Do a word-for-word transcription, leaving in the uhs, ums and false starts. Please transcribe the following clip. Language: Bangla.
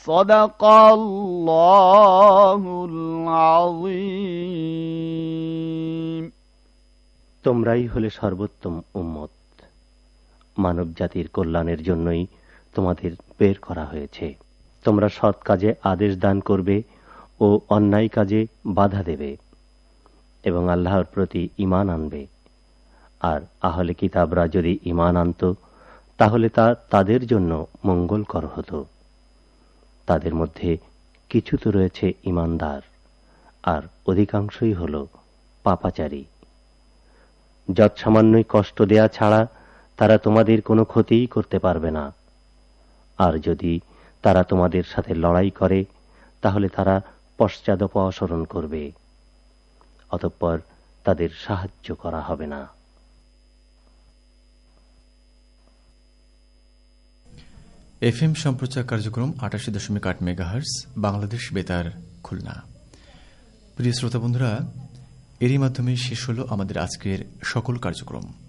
সাদাকাল্লাহুল আযীম। তোমরাই হলে সর্বোত্তম উম্মত। মানব জাতির কল্যাণের জন্যই তোমাদের বের করা হয়েছে। তোমরা সৎ কাজে আদেশ দান করবে ও অন্যায় কাজে বাধা দেবে এবং আল্লাহর প্রতি ঈমান আনবে। আর আহলে কিতাবরা যদি ঈমান আনত তাহলে তা তাদের জন্য মঙ্গলকর হতো। তাদের মধ্যে কিছু তো রয়েছে ঈমানদার, আর অধিকাংশই হল পাপাচারী। যৎসামান্যই কষ্ট দেয়া ছাড়া তারা তোমাদের কোনো ক্ষতিই করতে পারবে না। আর যদি তারা তোমাদের সাথে লড়াই করে তাহলে তারা পশ্চাদপসরণ করবে, অতঃপর তাদের সাহায্য করা হবে না। এফ এম সম্প্রচার কার্যক্রম আটাশি দশমিক আট মেগাহার্জ, বাংলাদেশ বেতার, খুলনা। প্রিয় শ্রোতা বন্ধুরা, এরই মাধ্যমে শেষ হল আমাদের আজকের সকল কার্যক্রম।